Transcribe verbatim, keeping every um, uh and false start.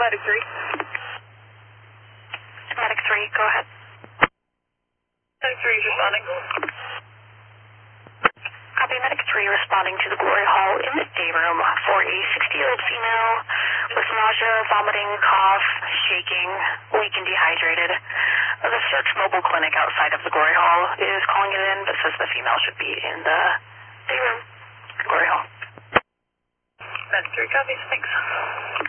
Medic three. Medic three, go ahead. Medic three is responding. Copy, Medic three responding to the Glory Hall in the day room for a sixty-year-old female with nausea, vomiting, cough, shaking, weak and dehydrated. The Search Mobile Clinic outside of the Glory Hall is calling it in, but says the female should be in the day room, Glory Hall. Medic three copies, thanks.